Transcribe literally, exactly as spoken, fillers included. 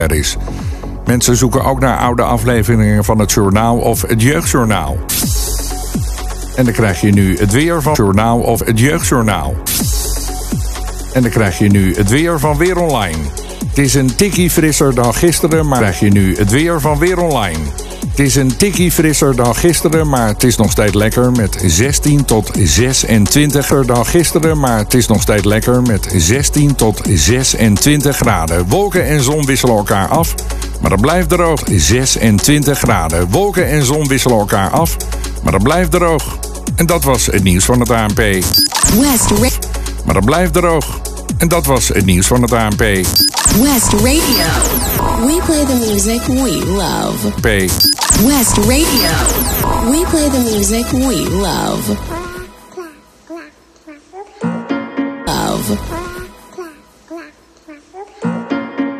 er is. Mensen zoeken ook naar oude afleveringen van het journaal of het jeugdjournaal. En dan krijg je nu het weer van het journaal of het jeugdjournaal. En dan krijg je nu het weer van Weer Online. Het is een tikkie frisser dan gisteren, maar krijg je nu het weer van Weer Online. Het is een tikkie frisser dan gisteren, maar het is nog steeds lekker met zestien tot zesentwintig dan gisteren, maar het is nog steeds lekker met zestien tot zesentwintig graden. Wolken en zon wisselen elkaar af, maar het blijft droog. zesentwintig graden. Wolken en zon wisselen elkaar af, maar het blijft droog. En dat was het nieuws van het A N P. West Ra- Maar het blijft droog. En dat was het nieuws van het A N P. West Radio. We play the music we love. P. West Radio. We play the music we love. Love.